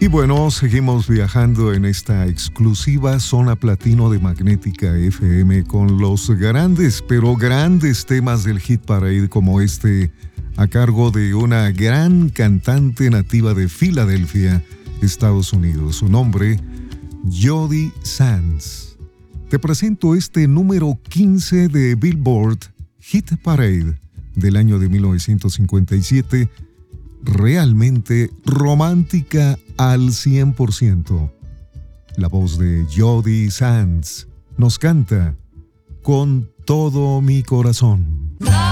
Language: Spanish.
Y bueno, seguimos viajando en esta exclusiva zona platino de Magnética FM con los grandes, pero grandes temas del Hit Parade como este, a cargo de una gran cantante nativa de Filadelfia, Estados Unidos. Su nombre, Jody Sands. Te presento este número 15 de Billboard Hit Parade del año de 1957, realmente romántica al 100%. La voz de Jody Sands nos canta Con todo mi corazón.